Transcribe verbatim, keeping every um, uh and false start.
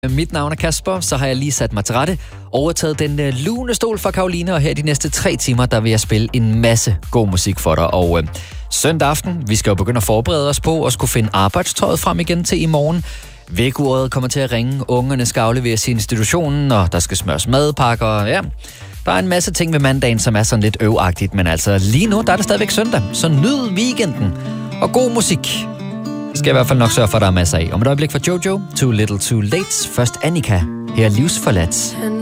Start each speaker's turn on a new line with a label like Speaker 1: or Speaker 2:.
Speaker 1: Mit navn er Kasper, så har jeg lige sat mig til rette, overtaget den øh, lune stol fra Karoline, og her de næste tre timer, der vil jeg spille en masse god musik for dig. Og øh, søndag aften, vi skal jo begynde at forberede os på at skulle finde arbejdstøjet frem igen til i morgen. Vækkeuret kommer til at ringe, ungerne skal afleveres i institutionen, og der skal smøres madpakker, og ja... Der er en masse ting ved mandagen, som er sådan lidt øvagtigt, men altså lige nu, der er det stadigvæk søndag, så nyd weekenden. Og god musik skal jeg i hvert fald nok sørge for, at der er masser af. Om et øjeblik fra Jojo, Too Little Too Late, først Annika, her er Livsforladt.